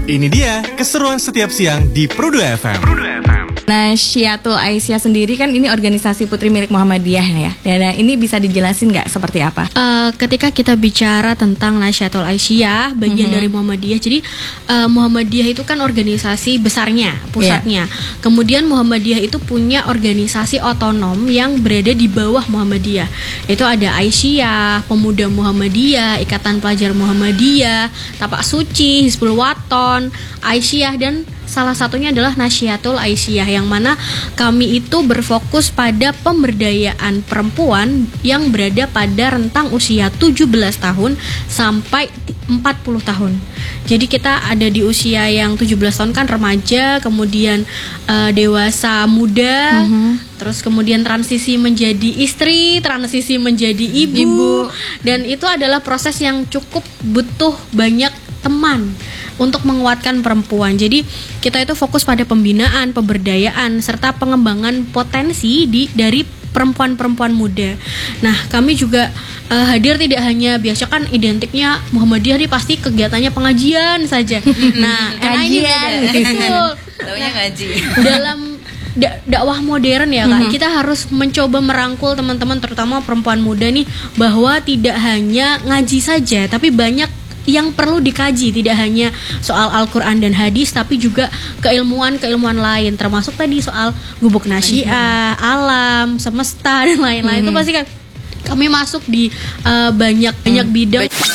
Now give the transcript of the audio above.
Ini dia keseruan setiap siang di Pro 2 FM. Nasyiatul Aisyah sendiri kan ini organisasi putri milik Muhammadiyah ya. Dan ini bisa dijelasin nggak seperti apa? Ketika kita bicara tentang Nasyiatul Aisyah, bagian dari Muhammadiyah, jadi Muhammadiyah itu kan organisasi besarnya, pusatnya. Kemudian Muhammadiyah itu punya organisasi otonom yang berada di bawah Muhammadiyah. Itu ada Aisyah, Pemuda Muhammadiyah, Ikatan Pelajar Muhammadiyah, Tapak Suci, Hizbul Waton, Aisyah, dan salah satunya adalah Nasyiatul Aisyah, yang mana kami itu berfokus pada pemberdayaan perempuan yang berada pada rentang usia 17 tahun sampai 40 tahun. Jadi kita ada di usia yang 17 tahun kan remaja, kemudian dewasa muda, terus kemudian transisi menjadi istri, transisi menjadi ibu. Dan itu adalah proses yang cukup butuh banyak teman untuk menguatkan perempuan. Jadi kita itu fokus pada pembinaan, pemberdayaan, serta pengembangan potensi dari perempuan-perempuan muda. Nah, kami juga hadir tidak hanya, biasa kan identiknya Muhammadiyah ini pasti kegiatannya pengajian saja. Nah, kajian, betul. Taunya ngaji. Dalam dakwah modern ya Kak, kita harus mencoba merangkul teman-teman, terutama perempuan muda nih, bahwa tidak hanya ngaji saja, tapi banyak yang perlu dikaji, tidak hanya soal Al-Quran dan hadis, tapi juga keilmuan-keilmuan lain, termasuk tadi soal gubuk nasyiah, alam, semesta, dan lain-lain. Itu pasti kan kami masuk di banyak bidang.